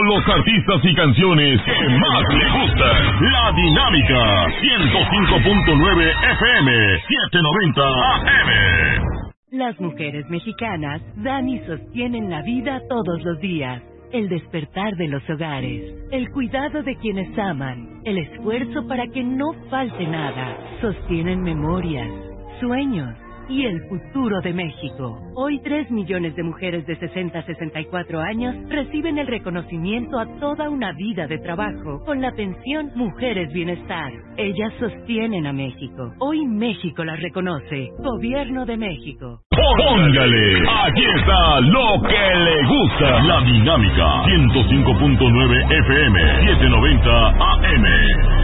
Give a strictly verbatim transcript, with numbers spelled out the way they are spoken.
Con los artistas y canciones que más le gustan. La Dinámica, ciento cinco punto nueve F M, setecientos noventa A M. Las mujeres mexicanas dan y sostienen la vida todos los días. El despertar de los hogares, el cuidado de quienes aman, el esfuerzo para que no falte nada, sostienen memorias, sueños y el futuro de México. Hoy tres millones de mujeres de sesenta a sesenta y cuatro años reciben el reconocimiento a toda una vida de trabajo con la pensión Mujeres Bienestar. Ellas sostienen a México. Hoy México las reconoce. Gobierno de México. Póngale, aquí está lo que le gusta. La Dinámica, ciento cinco punto nueve F M, setecientos noventa A M.